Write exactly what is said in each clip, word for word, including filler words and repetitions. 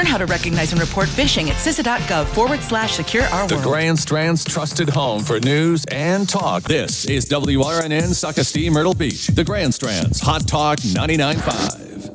Learn how to recognize and report phishing at C I S A dot gov forward slash secure our The world. Grand Strand's trusted home for news and talk. This is W R N N Saukestie, Myrtle Beach. The Grand Strand's Hot Talk ninety-nine point five.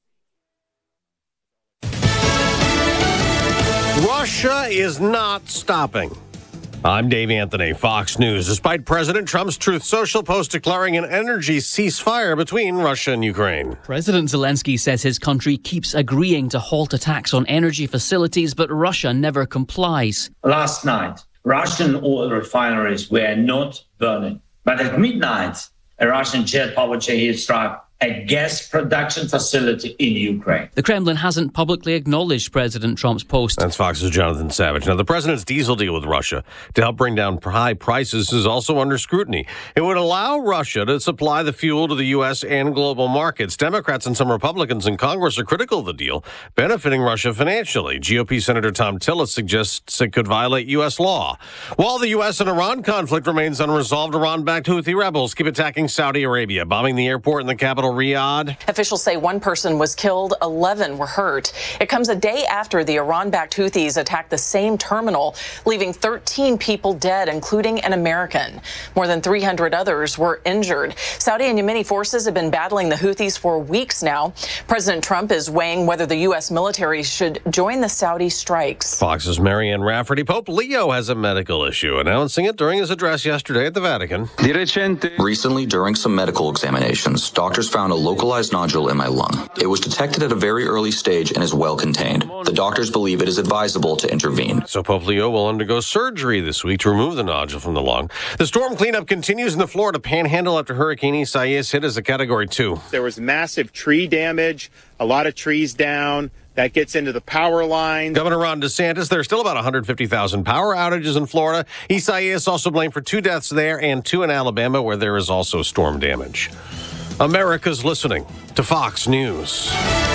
Russia is not stopping. I'm Dave Anthony, Fox News. Despite President Trump's Truth Social post declaring an energy ceasefire between Russia and Ukraine. President Zelensky says his country keeps agreeing to halt attacks on energy facilities, but Russia never complies. Last night, Russian oil refineries were not burning. But at midnight, a Russian jet powered Shahed struck a gas production facility in Ukraine. The Kremlin hasn't publicly acknowledged President Trump's post. That's Fox's Jonathan Savage. Now, the president's diesel deal with Russia to help bring down high prices is also under scrutiny. It would allow Russia to supply the fuel to the U S and global markets. Democrats and some Republicans in Congress are critical of the deal, benefiting Russia financially. G O P Senator Tom Tillis suggests it could violate U S law. While the U S and Iran conflict remains unresolved, Iran-backed Houthi rebels keep attacking Saudi Arabia, bombing the airport in the capital, Riyadh. Officials say one person was killed, eleven were hurt. It comes a day after the Iran-backed Houthis attacked the same terminal, leaving thirteen people dead, including an American. More than three hundred others were injured. Saudi and Yemeni forces have been battling the Houthis for weeks now. President Trump is weighing whether the U S military should join the Saudi strikes. Fox's Marianne Rafferty. Pope Leo has a medical issue, announcing it during his address yesterday at the Vatican. Recently, during some medical examinations, doctors found a localized nodule in my lung. It was detected at a very early stage and is well contained. The doctors believe it is advisable to intervene. So Pope Leo will undergo surgery this week to remove the nodule from the lung. The storm cleanup continues in the Florida Panhandle after Hurricane Isaias hit as a Category two. There was massive tree damage, a lot of trees down. That gets into the power lines. Governor Ron DeSantis, there are still about one hundred fifty thousand power outages in Florida. Isaias also blamed for two deaths there and two in Alabama, where there is also storm damage. America's listening to Fox News.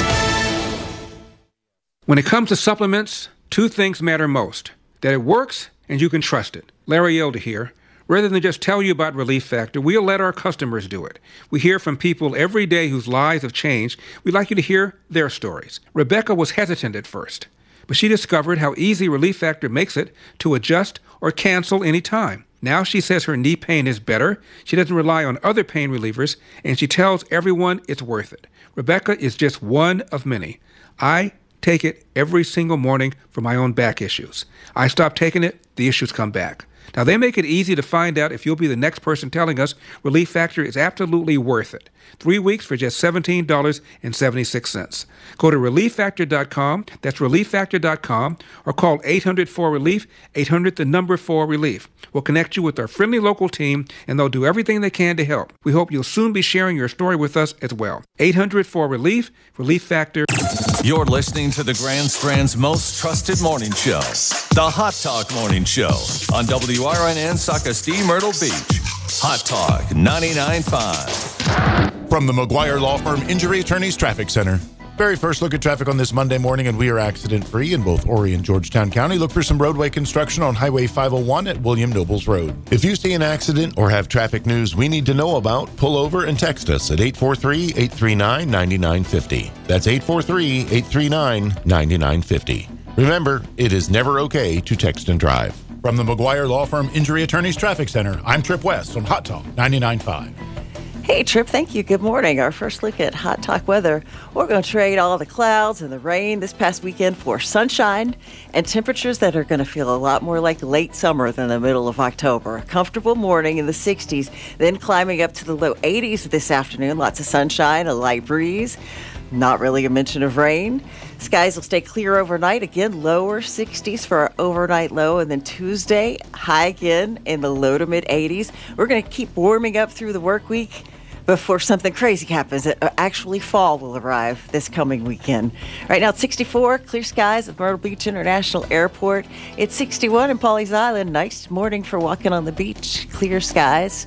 When it comes to supplements, two things matter most: that it works and you can trust it. Larry Elder here. Rather than just tell you about Relief Factor, we'll let our customers do it. We hear from people every day whose lives have changed. We'd like you to hear their stories. Rebecca was hesitant at first, but she discovered how easy Relief Factor makes it to adjust or cancel any time. Now she says her knee pain is better, she doesn't rely on other pain relievers, and she tells everyone it's worth it. Rebecca is just one of many. I take it every single morning for my own back issues. I stop taking it, the issues come back. Now, they make it easy to find out if you'll be the next person telling us Relief Factor is absolutely worth it. Three weeks for just seventeen dollars and seventy-six cents. Go to relief factor dot com, that's relief factor dot com, or call eight hundred four relief, eight hundred the number four relief. We'll connect you with our friendly local team, and they'll do everything they can to help. We hope you'll soon be sharing your story with us as well. eight hundred four relief, Relief Factor. You're listening to the Grand Strand's most trusted morning show, the Hot Talk Morning Show on W R N N Saukestie, Myrtle Beach. Hot Talk ninety-nine point five. From the McGuire Law Firm Injury Attorneys Traffic Center. Very first look at traffic on this Monday morning, and we are accident-free in both Horry and Georgetown County. Look for some roadway construction on Highway five oh one at William Nobles Road. If you see an accident or have traffic news we need to know about, pull over and text us at eight four three, eight three nine, nine nine five zero. That's eight four three, eight three nine, nine nine five zero. Remember, it is never okay to text and drive. From the McGuire Law Firm Injury Attorneys Traffic Center, I'm Trip West on Hot Talk ninety-nine point five. Hey, Trip, thank you. Good morning. Our first look at Hot Talk weather. We're going to trade all the clouds and the rain this past weekend for sunshine and temperatures that are going to feel a lot more like late summer than the middle of October. A comfortable morning in the sixties, then climbing up to the low eighties this afternoon. Lots of sunshine, a light breeze. Not really a mention of rain. Skies will stay clear overnight. Again, lower sixties for our overnight low. And then Tuesday, high again in the low to mid eighties. We're going to keep warming up through the work week before something crazy happens. Actually, fall will arrive this coming weekend. Right now, it's sixty-four, clear skies at Myrtle Beach International Airport. It's sixty-one in Pawleys Island. Nice morning for walking on the beach, clear skies.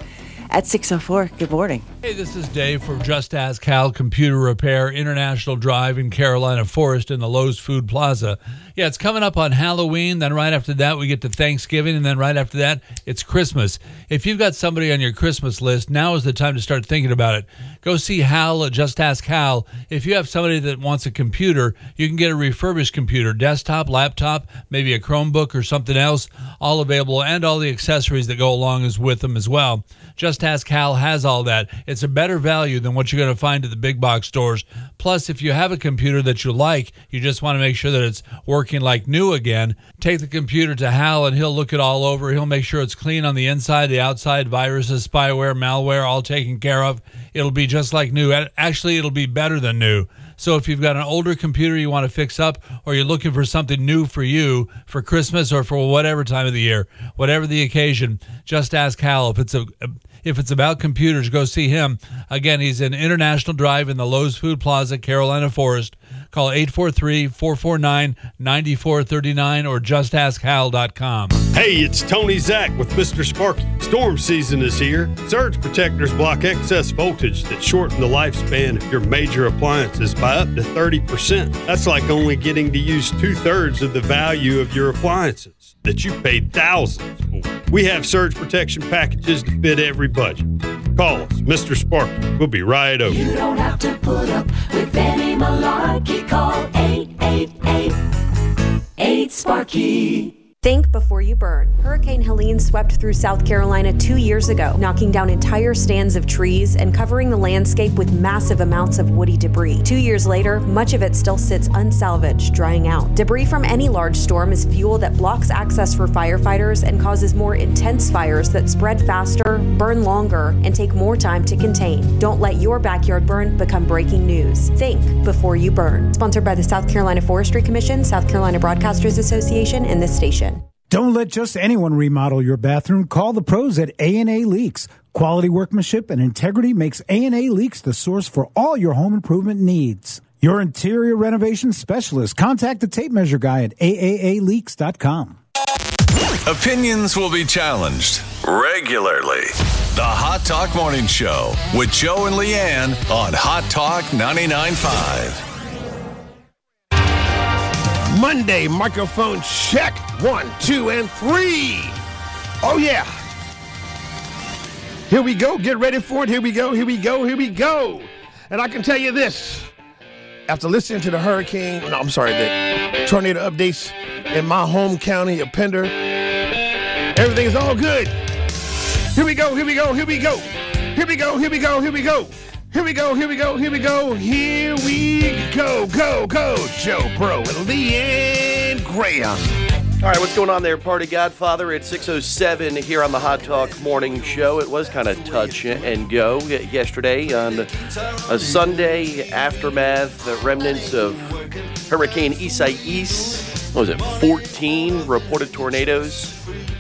at six oh four. Good morning. Hey, this is Dave from Just Ask Hal Computer Repair, International Drive in Carolina Forest in the Lowe's Food Plaza. Yeah, it's coming up on Halloween. Then right after that, we get to Thanksgiving. And then right after that, it's Christmas. If you've got somebody on your Christmas list, now is the time to start thinking about it. Go see Hal at Just Ask Hal. If you have somebody that wants a computer, you can get a refurbished computer, desktop, laptop, maybe a Chromebook or something else, all available, and all the accessories that go along as with them as well. Just Ask Hal has all that. It's a better value than what you're going to find at the big box stores. Plus, if you have a computer that you like, you just want to make sure that it's working like new again, take the computer to Hal and he'll look it all over. He'll make sure it's clean on the inside, the outside, viruses, spyware, malware, all taken care of. It'll be just like new. Actually, it'll be better than new. So if you've got an older computer you want to fix up, or you're looking for something new for you for Christmas or for whatever time of the year, whatever the occasion, just ask Hal. If it's a if it's about computers, go see him. Again, he's in International Drive in the Lowe's Food Plaza, Carolina Forest. Call eight four three, four four nine, nine four three nine or just ask hal dot com. Hey, it's Tony Zach with Mister Sparky. Storm season is here. Surge protectors block excess voltage that shorten the lifespan of your major appliances by up to thirty percent. That's like only getting to use two-thirds of the value of your appliances that you paid thousands for. We have surge protection packages to fit every budget. Call us, Mister Sparky. We'll be right over. You don't have to put up with any malarkey. Call eight eight eight, eight Sparky. Think before you burn. Hurricane Helene swept through South Carolina two years ago, knocking down entire stands of trees and covering the landscape with massive amounts of woody debris. Two years later, much of it still sits unsalvaged, drying out. Debris from any large storm is fuel that blocks access for firefighters and causes more intense fires that spread faster, burn longer, and take more time to contain. Don't let your backyard burn become breaking news. Think before you burn. Sponsored by the South Carolina Forestry Commission, South Carolina Broadcasters Association, and this station. Don't let just anyone remodel your bathroom. Call the pros at A and A Leaks. Quality workmanship and integrity makes A and A Leaks the source for all your home improvement needs. Your interior renovation specialist. Contact the tape measure guy at A A A leaks dot com. Opinions will be challenged regularly. The Hot Talk Morning Show with Joe and Leanne on Hot Talk ninety-nine point five. Monday, microphone check. One, two, and three. Oh, yeah. Here we go. Get ready for it. Here we go. Here we go. Here we go. And I can tell you this. After listening to the hurricane, no, I'm sorry, the tornado updates in my home county of Pender, everything is all good. Here we go. Here we go. Here we go. Here we go. Here we go. Here we go. Here we go, here we go, here we go, here we go, go, go, Joe Bro and Leanne Graham. All right, what's going on there, Party Godfather? It's six oh seven here on the Hot Talk Morning Show. It was kind of touch and go yesterday on a Sunday aftermath, the remnants of Hurricane Isaias. What was it, fourteen reported tornadoes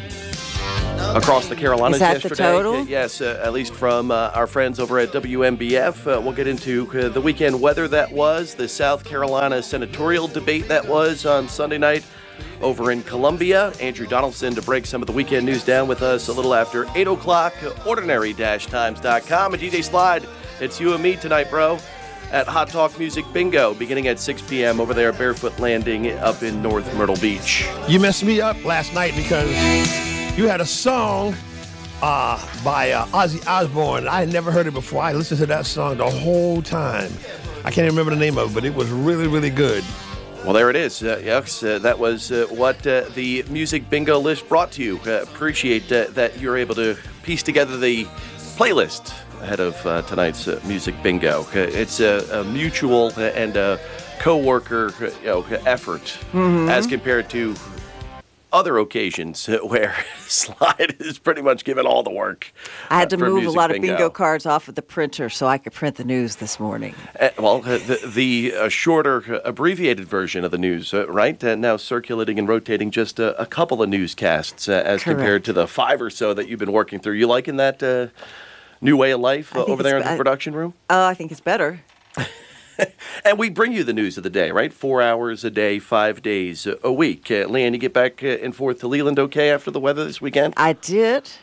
across the Carolinas Is that yesterday. The total? Yes, uh, at least from uh, our friends over at W M B F. Uh, we'll get into uh, the weekend weather that was, the South Carolina senatorial debate that was on Sunday night over in Columbia. Andrew Donaldson to break some of the weekend news down with us a little after eight o'clock, ordinary dash times dot com. And D J Slide, it's you and me tonight, bro, at Hot Talk Music Bingo, beginning at six p.m. over there at Barefoot Landing up in North Myrtle Beach. You messed me up last night because you had a song uh, by uh, Ozzy Osbourne. I had never heard it before. I listened to that song the whole time. I can't even remember the name of it, but it was really, really good. Well, there it is. Uh, yes, uh, that was uh, what uh, the Music Bingo list brought to you. Uh, appreciate uh, that you're able to piece together the playlist ahead of uh, tonight's uh, Music Bingo. Uh, it's a, a mutual and a co-worker uh, you know, effort mm-hmm. as compared to other occasions where Slide is pretty much given all the work. I had to uh, move a lot bingo. of bingo cards off of the printer so I could print the news this morning. Uh, well, uh, the, the uh, shorter, uh, abbreviated version of the news, uh, right? Uh, now circulating and rotating just a, a couple of newscasts uh, as Correct. compared to the five or so that you've been working through. You liking that uh, new way of life uh, over there in the I, production room? Oh, I think it's better. And we bring you the news of the day, right? Four hours a day, five days a week. Uh, Leanne, you get back uh, and forth to Leland okay after the weather this weekend? I did.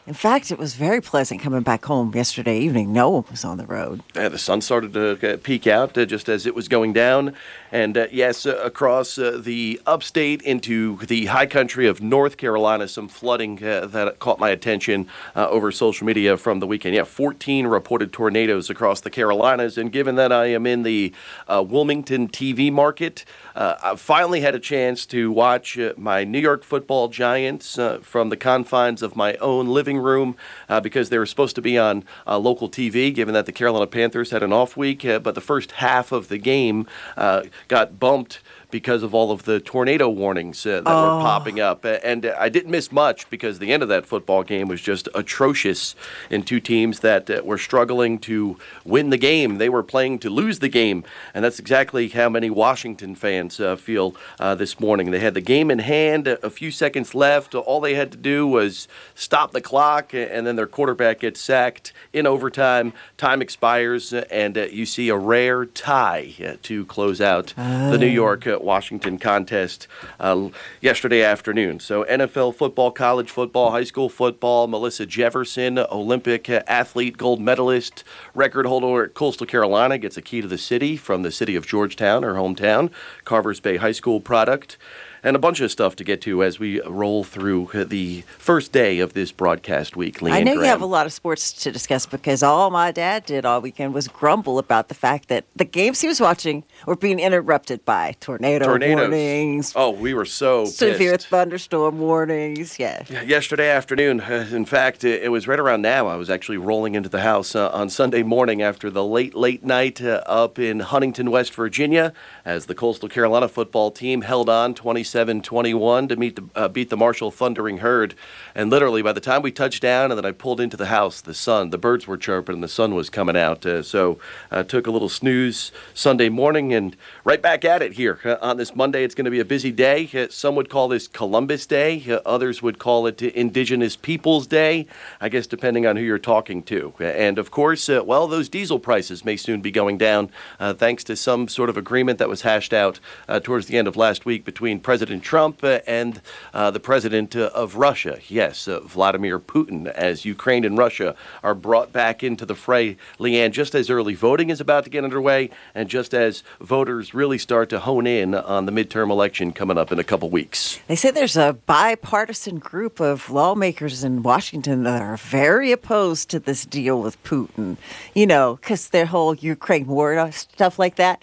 In fact, it was very pleasant coming back home yesterday evening. No one was on the road. Uh, the sun started to uh, peek out uh, just as it was going down. And uh, yes, uh, across uh, the upstate into the high country of North Carolina, some flooding uh, that caught my attention uh, over social media from the weekend. Yeah, fourteen reported tornadoes across the Carolinas. And given that I am in the uh, Wilmington T V market, uh, I finally had a chance to watch uh, my New York Football Giants uh, from the confines of my own living room uh, because they were supposed to be on uh, local T V, given that the Carolina Panthers had an off week. Uh, but the first half of the game uh, got bumped because of all of the tornado warnings uh, that Oh. were popping up. Uh, And uh, I didn't miss much because the end of that football game was just atrocious in two teams that uh, were struggling to win the game. They were playing to lose the game. And that's exactly how many Washington fans uh, feel uh, this morning. They had the game in hand, a few seconds left. All they had to do was stop the clock, and then their quarterback gets sacked in overtime. Time expires, and uh, you see a rare tie uh, to close out the New York uh, Washington contest uh, yesterday afternoon. So N F L football, college football, high school football, Melissa Jefferson, Olympic uh, athlete, gold medalist, record holder at Coastal Carolina, gets a key to the city from the city of Georgetown, her hometown, Carvers Bay High School product. And a bunch of stuff to get to as we roll through the first day of this broadcast week. Leanne I know Graham. you have a lot of sports to discuss because all my dad did all weekend was grumble about the fact that the games he was watching were being interrupted by tornado Tornadoes. warnings, Oh, we were so severe pissed. thunderstorm warnings. Yeah. Yesterday afternoon, uh, in fact, it, it was right around now. I was actually rolling into the house uh, on Sunday morning after the late, late night uh, up in Huntington, West Virginia, as the Coastal Carolina football team held on twenty-seven twenty-one to meet the, uh, beat the Marshall Thundering Herd. And literally, by the time we touched down and then I pulled into the house, the sun, the birds were chirping and the sun was coming out. Uh, so I uh, took a little snooze Sunday morning and right back at it here. Uh, on this Monday, it's going to be a busy day. Uh, some would call this Columbus Day. Uh, others would call it Indigenous Peoples Day, I guess depending on who you're talking to. Uh, and of course, uh, well, those diesel prices may soon be going down uh, thanks to some sort of agreement that was hashed out uh, towards the end of last week between President Trump uh, and uh, the president uh, of Russia. Yes, uh, Vladimir Putin, as Ukraine and Russia are brought back into the fray, Leanne, just as early voting is about to get underway and just as voters really start to hone in on the midterm election coming up in a couple weeks. They say there's a bipartisan group of lawmakers in Washington that are very opposed to this deal with Putin, you know, because their whole Ukraine war stuff like that.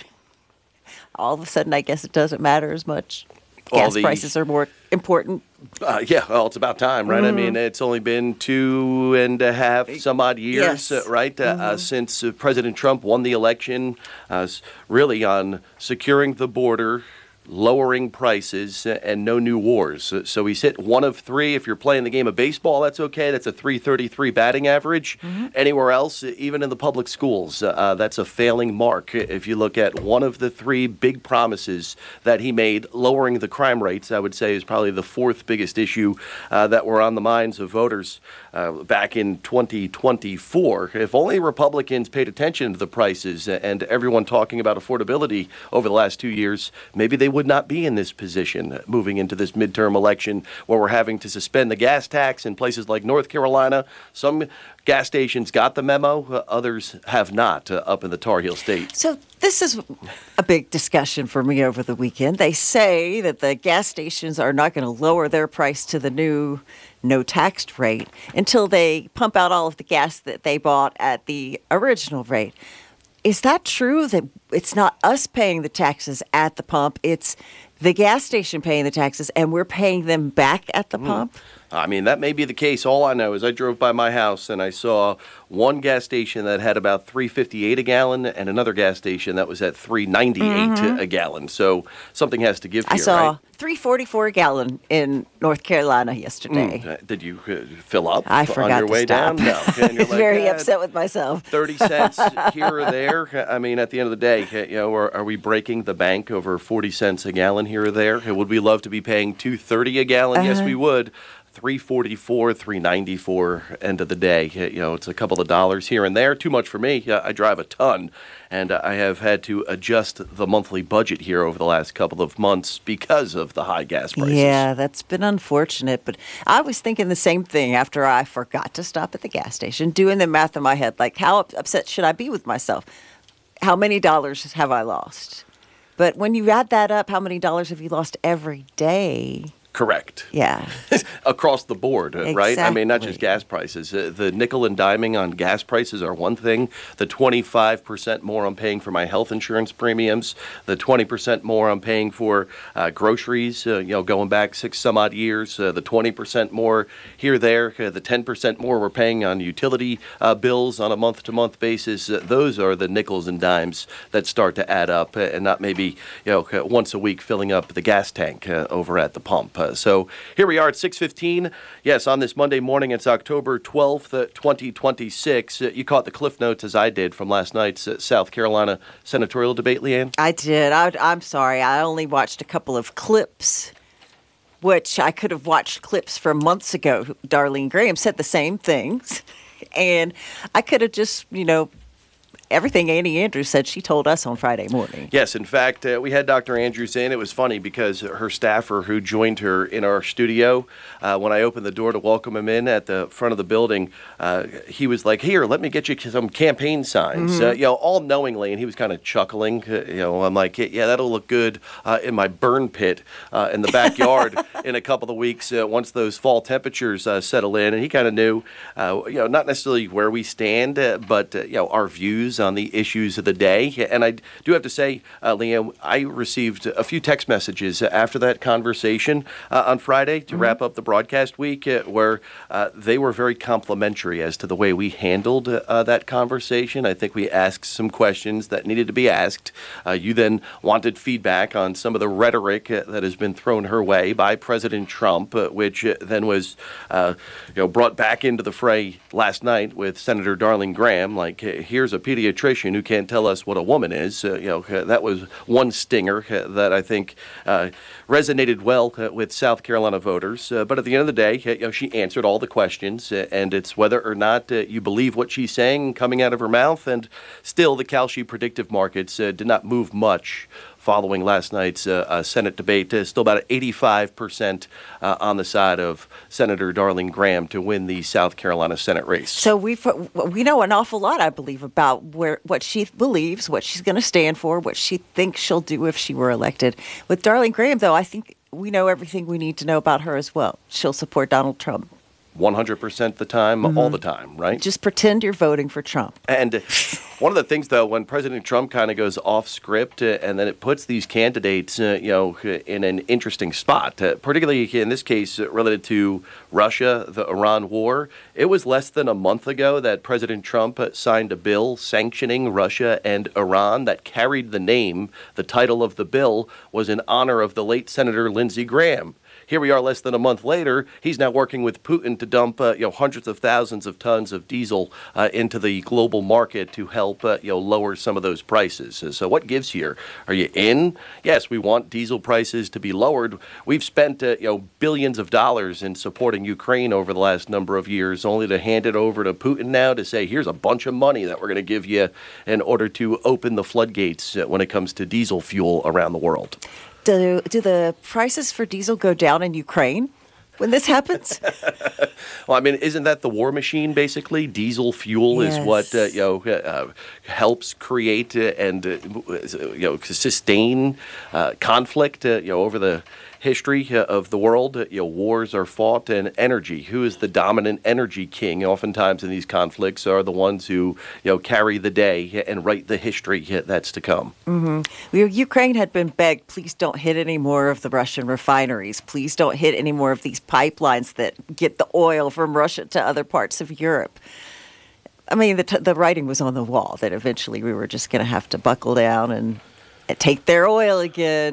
All of a sudden, I guess it doesn't matter as much. All Gas the- prices are more important. Uh, yeah, well, it's about time, right? I Mhm. mean, it's only been two and a half some odd years, Yes. uh, right, uh, uh, since uh, President Trump won the election, uh, s- really on securing the border, lowering prices, uh, and no new wars. Uh, So he's hit one of three. If you're playing the game of baseball, that's okay. That's a three thirty-three batting average. Anywhere else, uh, even in the public schools, uh, uh, that's a failing mark. If you look at one of the three big promises that he made, lowering the crime rates, I would say is probably the fourth biggest issue uh, that were on the minds of voters uh, back in twenty twenty-four. If only Republicans paid attention to the prices and everyone talking about affordability over the last two years, maybe they would not be in this position moving into this midterm election where we're having to suspend the gas tax in places like North Carolina. Some gas stations got the memo, uh, others have not uh, up in the Tar Heel State. So this is a big discussion for me over the weekend. They say that the gas stations are not going to lower their price to the new no taxed rate until they pump out all of the gas that they bought at the original rate. Is that true that it's not us paying the taxes at the pump, it's the gas station paying the taxes and we're paying them back at the Mm. pump? I mean, that may be the case. All I know is I drove by my house and I saw one gas station that had about three fifty-eight a gallon and another gas station that was at three ninety-eight Mhm. a gallon. So something has to give I here, saw right? three forty-four a gallon in North Carolina yesterday. Mm, uh, Did you uh, fill up I on forgot your to way stop. down? No. And you're like, Very "Eh, upset with myself. thirty cents here or there. I mean, at the end of the day, uh, you know, are, are we breaking the bank over forty cents a gallon here or there? Would we love to be paying two thirty a gallon? Yes, Uh-huh. we would. three forty-four, three ninety-four end of the day. You know, it's a couple of dollars here and there. Too much for me. I drive a ton, and I have had to adjust the monthly budget here over the last couple of months because of the high gas prices. Yeah, that's been unfortunate. But I was thinking the same thing after I forgot to stop at the gas station, doing the math in my head, like how upset should I be with myself? How many dollars have I lost? But when you add that up, how many dollars have you lost every day? Correct. Yeah. Across the board, uh, right? I mean, not Exactly. just gas prices. Uh, the nickel and diming on gas prices are one thing. The twenty-five percent more I'm paying for my health insurance premiums, the twenty percent more I'm paying for uh, groceries, uh, you know, going back six some odd years, uh, the twenty percent more here, there, uh, the ten percent more we're paying on utility uh, bills on a month-to-month basis. Uh, those are the nickels and dimes that start to add up, uh, and not maybe, you know, uh, once a week filling up the gas tank uh, over at the pump. Uh, so here we are at six fifteen. Yes, on this Monday morning, it's October twelfth, uh, twenty twenty-six. Uh, you caught the cliff notes as I did from last night's uh, South Carolina senatorial debate, Leanne? I did. I, I'm sorry. I only watched a couple of clips, which I could have watched clips from months ago. Darlene Graham said the same things. And I could have just, you know, everything Annie Andrews said, she told us on Friday morning. Yes, in fact, uh, we had Doctor Andrews in. It was funny because her staffer who joined her in our studio, uh, when I opened the door to welcome him in at the front of the building, uh, he was like, here, let me get you some campaign signs, Mhm. uh, you know, all knowingly, and he was kind of chuckling. Uh, you know, I'm like, yeah, that'll look good uh, in my burn pit uh, in the backyard in a couple of weeks uh, once those fall temperatures uh, settle in. And he kind of knew, uh, you know, not necessarily where we stand, uh, but, uh, you know, our views on the issues of the day. And I do have to say, uh, Leanne, I received a few text messages after that conversation uh, on Friday to Mhm. wrap up the broadcast week uh, where uh, they were very complimentary as to the way we handled uh, that conversation. I think we asked some questions that needed to be asked. Uh, you then wanted feedback on some of the rhetoric uh, that has been thrown her way by President Trump, uh, which uh, then was uh, you know, brought back into the fray last night with Senator Darlene Graham. Like, uh, here's a pediatrician who can't tell us what a woman is. Uh, you know, uh, that was one stinger uh, that I think uh, resonated well uh, with South Carolina voters. Uh, but at the end of the day, uh, you know, she answered all the questions, uh, and it's whether or not uh, you believe what she's saying coming out of her mouth. And still, the Kalshi predictive markets uh, did not move much following last night's uh, uh, Senate debate. Uh, still about eighty-five percent uh, on the side of Senator Darlene Graham to win the South Carolina Senate race. So we we know an awful lot, I believe, about where what she believes, what she's going to stand for, what she thinks she'll do if she were elected. With Darlene Graham, though, I think we know everything we need to know about her as well. She'll support Donald Trump. one hundred percent the time, Mhm. all the time, right? Just pretend you're voting for Trump. And one of the things, though, when President Trump kind of goes off script, uh, and then it puts these candidates, uh, you know, in an interesting spot, uh, particularly in this case uh, related to Russia, the Iran war. It was less than a month ago that President Trump uh, signed a bill sanctioning Russia and Iran that carried the name. The title of the bill was in honor of the late Senator Lindsey Graham. Here we are less than a month later. He's now working with Putin to dump uh, you know, hundreds of thousands of tons of diesel uh, into the global market to help uh, you know, lower some of those prices. Uh, So what gives here? Are you in? Yes, we want diesel prices to be lowered. We've spent uh, you know, billions of dollars in supporting Ukraine over the last number of years, only to hand it over to Putin now to say, here's a bunch of money that we're going to give you in order to open the floodgates uh, when it comes to diesel fuel around the world. Do, do the prices for diesel go down in Ukraine when this happens? Well, I mean, isn't that the war machine, basically? Diesel fuel Yes. is what, uh, you know, uh, helps create uh, and, uh, you know, sustain uh, conflict, uh, you know, over the history uh, of the world. Uh, you know, wars are fought, and energy. Who is the dominant energy king? Oftentimes in these conflicts are the ones who, you know, carry the day and write the history that's to come. Mm-hmm. Ukraine had been begged, please don't hit any more of the Russian refineries. Please don't hit any more of these pipelines that get the oil from Russia to other parts of Europe. I mean, the, t- the writing was on the wall that eventually we were just going to have to buckle down and, and take their oil again.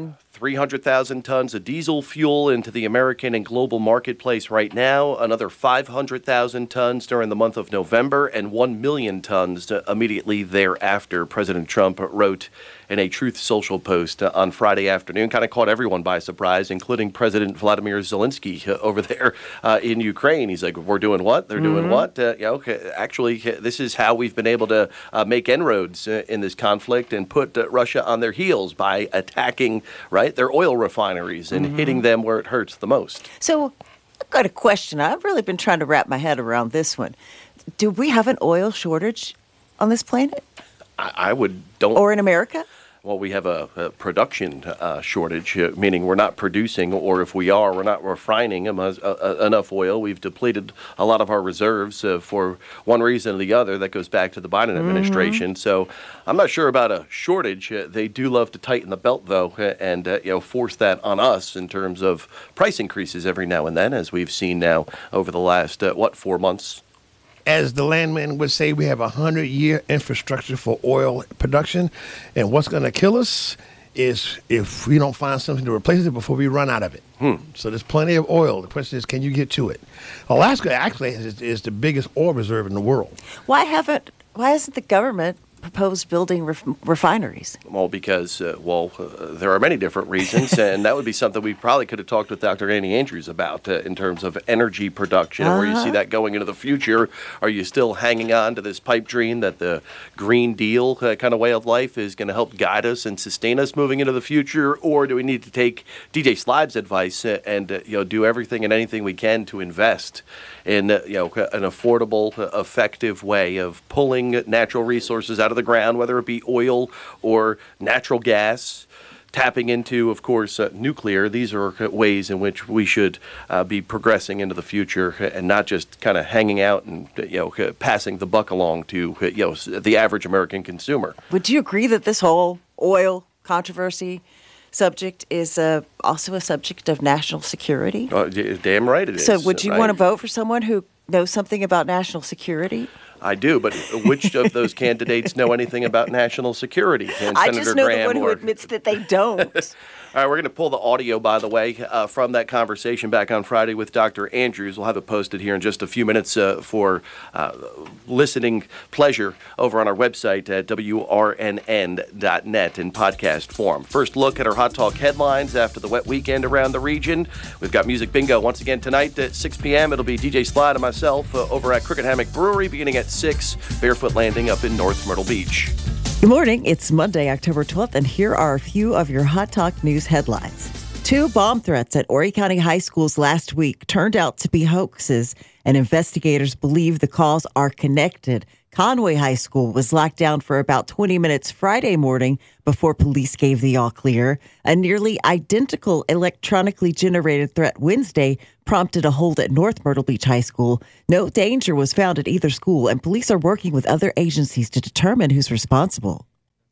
three hundred thousand tons of diesel fuel into the American and global marketplace right now, another five hundred thousand tons during the month of November, and one million tons immediately thereafter, President Trump wrote in a Truth Social post on Friday afternoon. Kind of caught everyone by surprise, including President Vladimir Zelensky over there uh, in Ukraine. He's like, we're doing what? They're doing Mhm. what? Uh, you know, actually, this is how we've been able to uh, make inroads uh, in this conflict and put uh, Russia on their heels by attacking, right, their oil refineries and Mhm. hitting them where it hurts the most. So I've got a question. I've really been trying to wrap my head around this one. Do we have an oil shortage on this planet I, I would don't. or in America? Well, we have a, a production uh, shortage, uh, meaning we're not producing, or if we are, we're not refining em- uh, uh, enough oil. We've depleted a lot of our reserves uh, for one reason or the other. That goes back to the Biden administration. So I'm not sure about a shortage. Uh, they do love to tighten the belt, though, uh, and uh, you know force that on us in terms of price increases every now and then, as we've seen now over the last, uh, what, four months. As the landman would say, we have a hundred-year infrastructure for oil production, and what's going to kill us is if we don't find something to replace it before we run out of it. Hmm. So there's plenty of oil. The question is, can you get to it? Alaska actually is, is the biggest oil reserve in the world. Why haven't? Why hasn't the government proposed building ref- refineries? Well, because, uh, well, uh, there are many different reasons, and that would be something we probably could have talked with Doctor Andy Andrews about uh, in terms of energy production and where you see Uh-huh. that going into the future. Are you still hanging on to this pipe dream that the Green Deal uh, kind of way of life is going to help guide us and sustain us moving into the future, or do we need to take D J Slide's advice uh, and uh, you know do everything and anything we can to invest in uh, you know an affordable, uh, effective way of pulling natural resources out of the ground, whether it be oil or natural gas, tapping into, of course, uh, nuclear. These are uh, ways in which we should uh, be progressing into the future and not just kind of hanging out and uh, you know uh, passing the buck along to uh, you know s- the average American consumer. Would you agree that this whole oil controversy subject is uh, also a subject of national security? Uh, d- damn right it is. So would you right? want to vote for someone who knows something about national security? I do, but which of those candidates know anything about national security? And I Senator just know Graham the one who or- admits that they don't. All right, we're going to pull the audio, by the way, uh, from that conversation back on Friday with Doctor Andrews. We'll have it posted here in just a few minutes uh, for uh, listening pleasure over on our website at W R N N dot net in podcast form. First look at our Hot Talk headlines after the wet weekend around the region. We've got Music Bingo once again tonight at six p.m. It'll be D J Slide and myself uh, over at Crooked Hammock Brewery beginning at six, Barefoot Landing up in North Myrtle Beach. Good morning. It's Monday, October twelfth, and here are a few of your Hot Talk News headlines. Two bomb threats at Horry County high schools last week turned out to be hoaxes, and investigators believe the calls are connected. Conway High School was locked down for about twenty minutes Friday morning before police gave the all clear. A nearly identical electronically generated threat Wednesday prompted a hold at North Myrtle Beach High School. No danger was found at either school, and police are working with other agencies to determine who's responsible.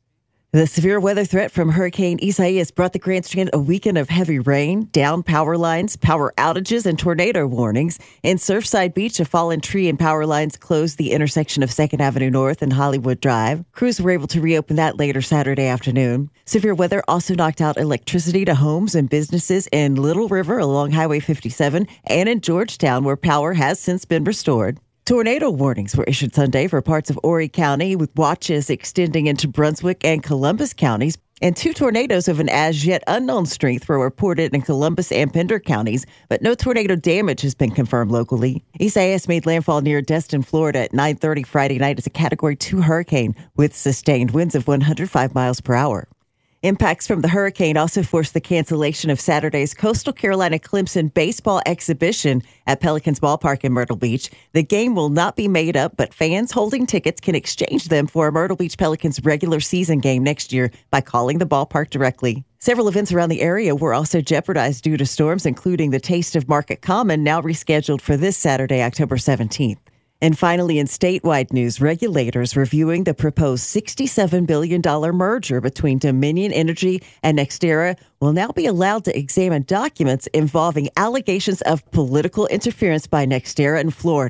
The severe weather threat from Hurricane Isaias brought the Grand Strand a weekend of heavy rain, downed power lines, power outages, and tornado warnings. In Surfside Beach, a fallen tree and power lines closed the intersection of second Avenue North and Hollywood Drive. Crews were able to reopen that later Saturday afternoon. Severe weather also knocked out electricity to homes and businesses in Little River along Highway fifty-seven and in Georgetown, where power has since been restored. Tornado warnings were issued Sunday for parts of Horry County, with watches extending into Brunswick and Columbus counties. And two tornadoes of an as-yet unknown strength were reported in Columbus and Pender counties, but no tornado damage has been confirmed locally. Isaias made landfall near Destin, Florida at nine thirty Friday night as a Category two hurricane with sustained winds of one hundred five miles per hour. Impacts from the hurricane also forced the cancellation of Saturday's Coastal Carolina Clemson baseball exhibition at Pelicans Ballpark in Myrtle Beach. The game will not be made up, but fans holding tickets can exchange them for a Myrtle Beach Pelicans regular season game next year by calling the ballpark directly. Several events around the area were also jeopardized due to storms, including the Taste of Market Common, now rescheduled for this Saturday, October seventeenth. And finally, in statewide news, regulators reviewing the proposed sixty-seven billion dollars merger between Dominion Energy and NextEra will now be allowed to examine documents involving allegations of political interference by NextEra in Florida.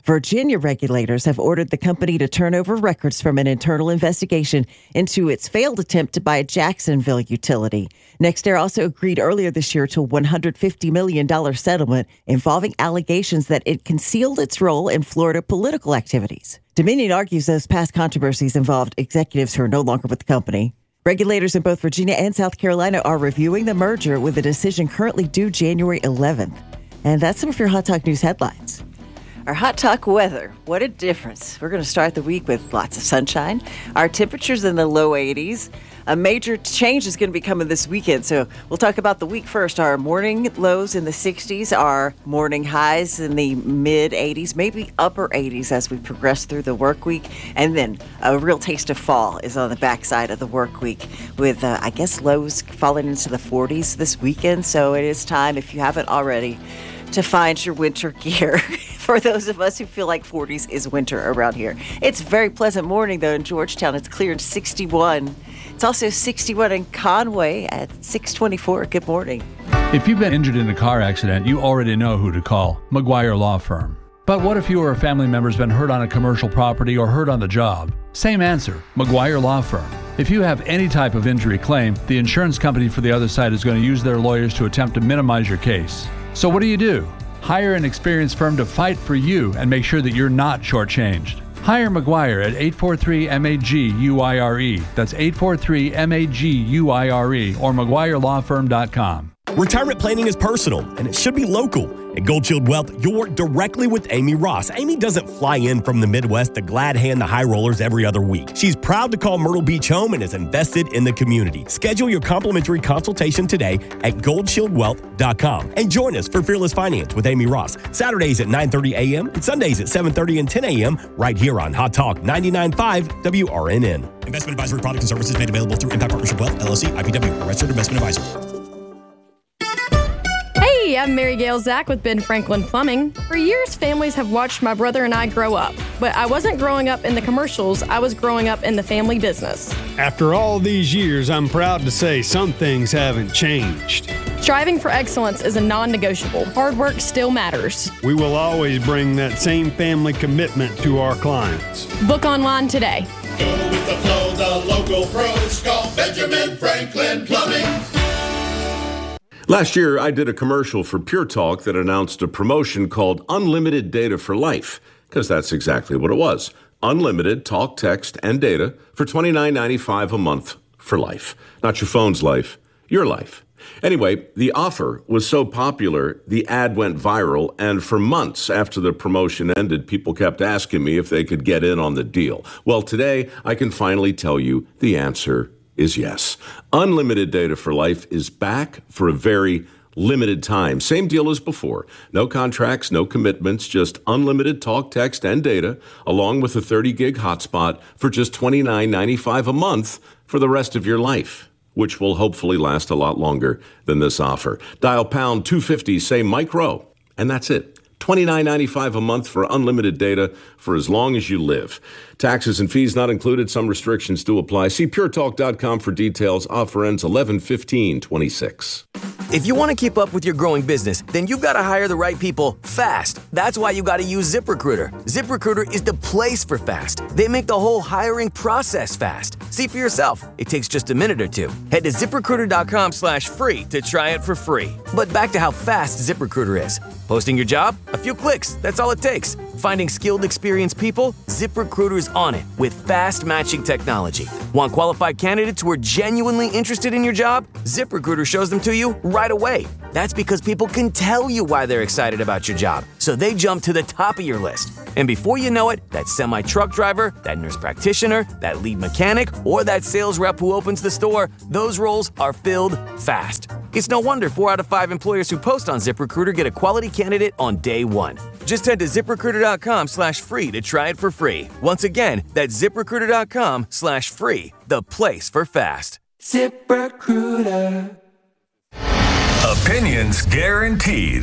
Virginia regulators have ordered the company to turn over records from an internal investigation into its failed attempt to buy a Jacksonville utility. NextEra also agreed earlier this year to a one hundred fifty million dollars settlement involving allegations that it concealed its role in Florida political activities. Dominion argues those past controversies involved executives who are no longer with the company. Regulators in both Virginia and South Carolina are reviewing the merger with a decision currently due January eleventh. And that's some of your Hot Talk News headlines. Our Hot Talk weather, what a difference. We're going to start the week with lots of sunshine. Our temperatures in the low eighties. A major change is going to be coming this weekend, so we'll talk about the week first. Our morning lows in the sixties, our morning highs in the mid eighties, maybe upper eighties as we progress through the work week. And then a real taste of fall is on the backside of the work week with, uh, I guess, lows falling into the forties this weekend. So it is time, if you haven't already, to find your winter gear. For those of us who feel like forties is winter around here. It's a very pleasant morning, though, in Georgetown. It's cleared sixty-one. It's also sixty-one in Conway at six twenty-four. Good morning. If you've been injured in a car accident, you already know who to call. McGuire Law Firm. But what if you or a family member's been hurt on a commercial property or hurt on the job? Same answer, McGuire Law Firm. If you have any type of injury claim, the insurance company for the other side is going to use their lawyers to attempt to minimize your case. So what do you do? Hire an experienced firm to fight for you and make sure that you're not shortchanged. Hire McGuire at eight four three M A G U I R E. That's eight four three M A G U I R E or McGuire Law Firm dot com. Retirement planning is personal, and it should be local. At Gold Shield Wealth, you'll work directly with Amy Ross. Amy doesn't fly in from the Midwest to glad hand the high rollers every other week. She's proud to call Myrtle Beach home and is invested in the community. Schedule your complimentary consultation today at gold shield wealth dot com and join us for Fearless Finance with Amy Ross. Saturdays at nine thirty a.m. and Sundays at seven thirty and ten a.m. right here on Hot Talk ninety-nine point five W R N N. Investment advisory products and services made available through Impact Partnership Wealth, L L C, I P W, a registered investment advisor. Hey, I'm Mary Gail Zach with Ben Franklin Plumbing. For years, families have watched my brother and I grow up. But I wasn't growing up in the commercials, I was growing up in the family business. After all these years, I'm proud to say some things haven't changed. Striving for excellence is a non-negotiable. Hard work still matters. We will always bring that same family commitment to our clients. Book online today. Go with the flow, the local pros call Benjamin Franklin Plumbing. Last year, I did a commercial for Pure Talk that announced a promotion called Unlimited Data for Life, because that's exactly what it was. Unlimited talk, text, and data for twenty-nine ninety-five a month for life. Not your phone's life, your life. Anyway, the offer was so popular, the ad went viral, and for months after the promotion ended, people kept asking me if they could get in on the deal. Well, today, I can finally tell you the answer is yes. Unlimited Data for Life is back for a very limited time. Same deal as before. No contracts, no commitments, just unlimited talk, text, and data, along with a thirty gig hotspot for just twenty-nine ninety-five a month for the rest of your life, which will hopefully last a lot longer than this offer. Dial pound two fifty, say Mike Rowe, and that's it. twenty-nine ninety-five a month for unlimited data for as long as you live. Taxes and fees not included. Some restrictions do apply. See pure talk dot com for details. Offer ends eleven fifteen twenty-six. If you want to keep up with your growing business, then you've got to hire the right people fast. That's why you got to use ZipRecruiter. ZipRecruiter is the place for fast. They make the whole hiring process fast. See for yourself. It takes just a minute or two. Head to ZipRecruiter dot com slash free to try it for free. But back to how fast ZipRecruiter is. Posting your job? A few clicks. That's all it takes. Finding skilled, experienced people? ZipRecruiter's on it with fast matching technology. Want qualified candidates who are genuinely interested in your job? ZipRecruiter shows them to you right away. That's because people can tell you why they're excited about your job, so they jump to the top of your list. And before you know it, that semi-truck driver, that nurse practitioner, that lead mechanic, or that sales rep who opens the store, those roles are filled fast. It's no wonder four out of five employers who post on ZipRecruiter get a quality candidate on day one. Just head to ZipRecruiter dot com slash free to try it for free. Once again, that's ZipRecruiter dot com slash free, the place for fast. ZipRecruiter. Opinions guaranteed.